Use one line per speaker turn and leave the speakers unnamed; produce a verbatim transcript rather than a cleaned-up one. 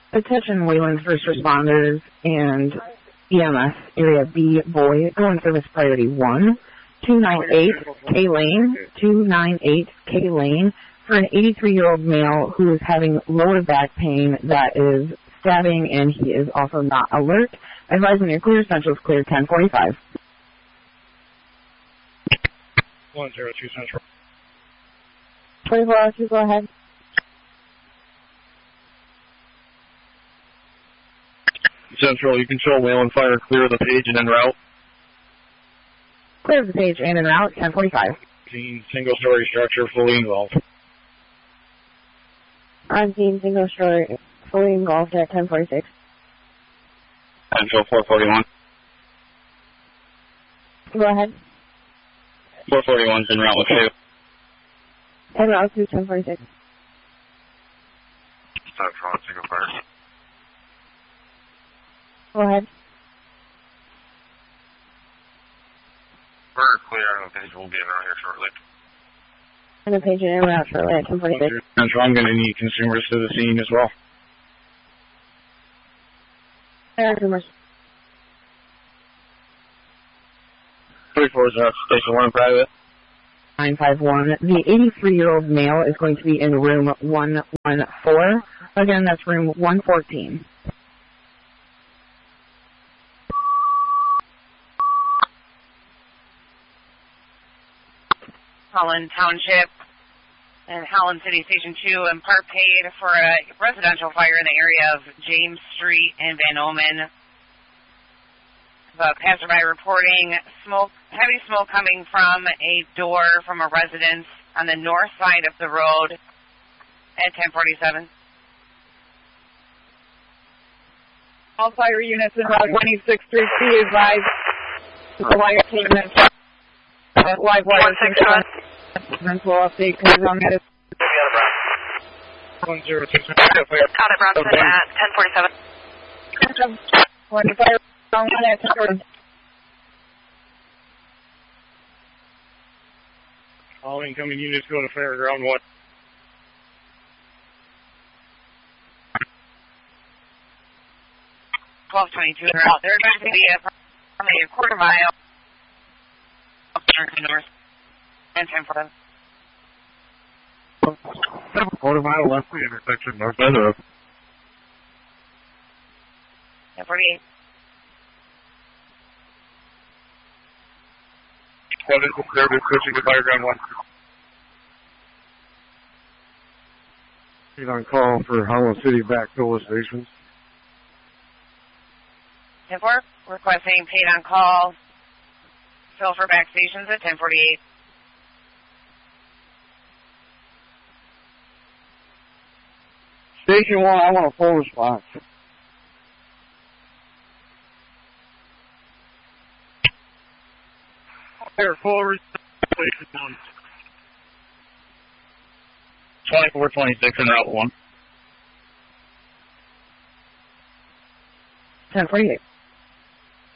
Attention Wayland first responders and E M S area B boy going service priority one, two nine eight K Lane, two nine eight K Lane for an eighty-three year old male who is having lower back pain that is stabbing and he is also not alert. Advising you're clear, Central's clear ten forty-five.
one zero two Central.
twenty-four hours, go ahead.
Central, you control Wayland Fire, clear the page and en route.
Clear the page and en route, ten forty-five.
Single story structure fully involved.
On scene, single story fully involved at ten forty-six.
Central four forty-one.
Go ahead.
four forty-one's en route with two.
En route to ten forty-six.
Central on single fire.
Go ahead.
We're clear on the page. We'll be around here shortly.
On the page and en route shortly at ten forty-six.
Central, I'm going to need consumers to the scene as well.
Consumers.
three four zero, station one private.
nine five one. The eighty-three year old male is going to be in room one one four. Again, that's room one fourteen.
Holland Township and Holland City Station two and part paid for a residential fire in the area of James Street and Van Omen. The passerby reporting smoke, heavy smoke coming from a door from a residence on the north side of the road at ten forty-seven.
All fire units in Route twenty-six three C advised the wire team and live wire synchronized. Will update comes on that.
one zero two Central.
Got it, Bronson at ten forty-seven.
One fire on at ten forty-seven.
All incoming units go to Fairground one.
twelve twenty-two in route. They're going to be approximately a quarter mile up north and ten forty-seven.
A quarter mile left the intersection north side of
ten forty-eight.
What is the service pushing to Fairground one? He's on call for Holland City backfill stations.
ten four, requesting paid on call. Fill for back stations at ten forty-eight.
Station one, I want a full response.
Fire full response. twenty-four twenty-six in route one.
ten forty-eight.